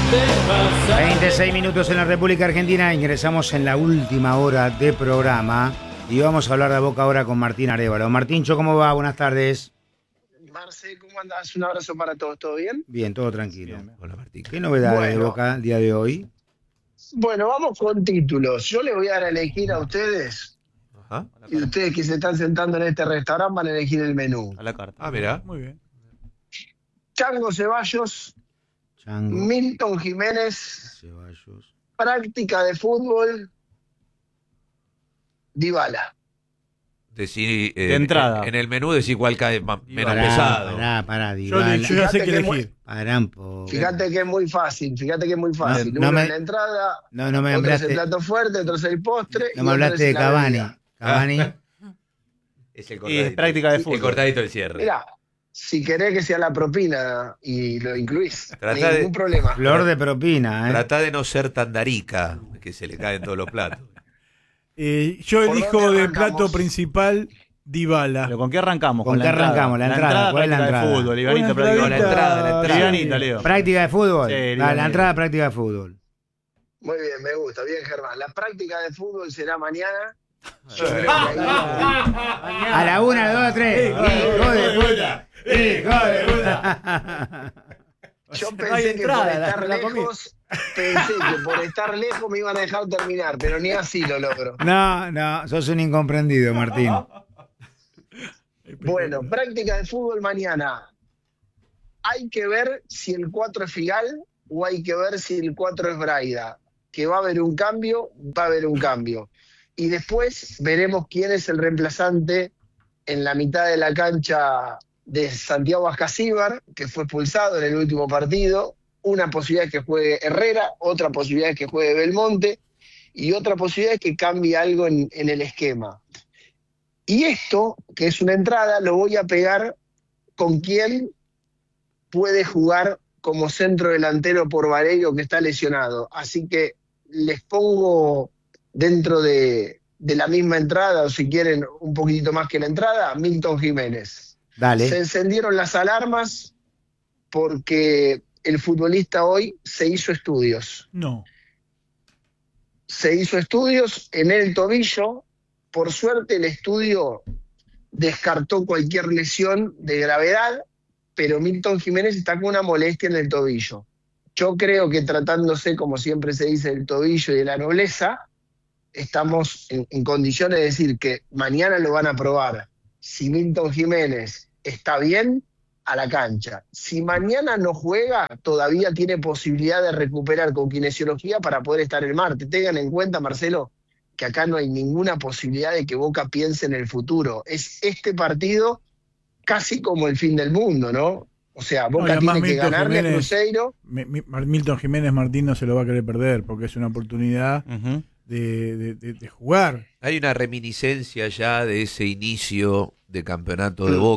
26 minutos en la República Argentina, ingresamos en la última hora de programa y vamos a hablar de Boca ahora con Martín Arévalo. Martíncho, ¿cómo va? Buenas tardes. Marce, ¿cómo andás? Un abrazo para todos, ¿todo bien? Bien, todo tranquilo. Bien. Hola, Martín. ¿Qué novedades de Boca el día de hoy? Bueno, vamos con títulos. Yo les voy a dar a elegir a ustedes, Ajá. y ustedes que se están sentando en este restaurante van a elegir el menú. A la carta. Ah, mirá. Muy bien. Chango Ceballos, Chango, Milton Jiménez, Ceballos. práctica de fútbol, Dybala. Decí, De entrada. En el menú decís cuál cae menos Pará, pesado. Pará, Yo Dybala. ya sé Fíjate qué que elegir. Pará un poco. Fíjate que es muy fácil, No Uno me- en la entrada, No me otro es el hablaste, plato fuerte, otro es el postre. no y me otro hablaste de es la Cavani. bebida. Cavani. Es el Y cortadito. es práctica de El fútbol. cortadito del cierre. Mirá, si querés que sea la propina y lo incluís, Tratá de- ningún problema. Flor de propina, ¿eh? Tratá de no ser tan darica, que se le caen todos los platos. Yo ¿Por elijo dónde de arrancamos? plato principal Dybala. ¿Pero con qué arrancamos? ¿Con qué arrancamos? La entrada, ¿cuál es la práctica entrada? de fútbol, Ivanito, Una práctica de entradita, fútbol. Livianita, Leo. ¿Práctica de fútbol? Sí, La Livianito. entrada práctica de fútbol. Muy bien, me gusta. Bien, Germán. La práctica de fútbol será mañana. Yo creo que ahí- A la 1, 2, 3. ¡Hijo de puta! ¡Hijo de puta! Yo No hay pensé que entrada, por la estar comí. lejos, me iban a dejar terminar, pero ni así lo logro. No, sos un incomprendido, Martín. Bueno, práctica de fútbol mañana. Hay que ver si el 4 es Figal o hay que ver si el 4 es Braida. Que va a haber un cambio, va a haber un cambio. Y después veremos quién es el reemplazante en la mitad de la cancha de Santiago Ascasíbar, que fue expulsado en el último partido. Una posibilidad es que juegue Herrera, otra posibilidad es que juegue Belmonte y otra posibilidad es que cambie algo en el esquema. Y esto, que es una entrada, lo voy a pegar con quién puede jugar como centro delantero por Vareiro, que está lesionado. Así que les pongo dentro de la misma entrada, o si quieren un poquitito más que la entrada, Milton Jiménez. Se Dale. encendieron las alarmas porque el futbolista hoy se hizo estudios. No. Se hizo estudios en el tobillo. Por suerte el estudio descartó cualquier lesión de gravedad, pero Milton Jiménez está con una molestia en el tobillo. Yo creo que tratándose, como siempre se dice, del tobillo y de la nobleza, estamos en condiciones de decir que mañana lo van a probar. Si Milton Jiménez está bien, a la cancha. Si mañana no juega, todavía tiene posibilidad de recuperar con kinesiología para poder estar el martes. Tengan en cuenta, Marcelo, que acá no hay ninguna posibilidad de que Boca piense en el futuro. Es este partido casi como el fin del mundo, ¿no? O sea, Boca además tiene que Milton ganarle a Jiménez- Cruzeiro. Milton Jiménez Martín no se lo va a querer perder porque es una oportunidad Ujú. de jugar. Hay una reminiscencia ya de ese inicio de campeonato de Boca.